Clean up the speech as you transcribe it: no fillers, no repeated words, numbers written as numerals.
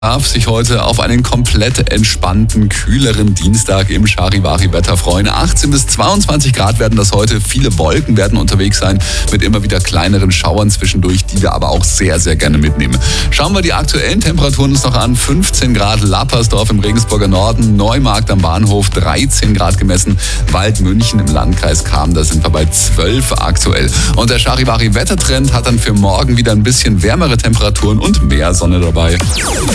Darf sich heute auf einen komplett entspannten, kühleren Dienstag im Charivari-Wetter freuen. 18 bis 22 Grad werden das heute. Viele Wolken werden unterwegs sein mit immer wieder kleineren Schauern zwischendurch, die wir aber auch sehr, sehr gerne mitnehmen. Schauen wir die aktuellen Temperaturen uns noch an. 15 Grad Lappersdorf im Regensburger Norden, Neumarkt am Bahnhof 13 Grad gemessen, Waldmünchen im Landkreis Cham, da sind wir bei 12 aktuell. Und der Charivari-Wettertrend hat dann für morgen wieder ein bisschen wärmere Temperaturen und mehr Sonne dabei.